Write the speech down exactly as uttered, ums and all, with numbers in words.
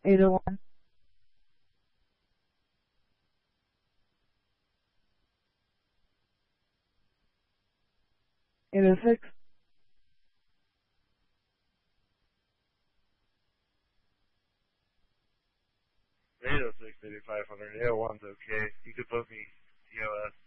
eight oh one. eight oh six. eight oh six, eighty-five hundred. eight oh one's okay. You could put me T O S.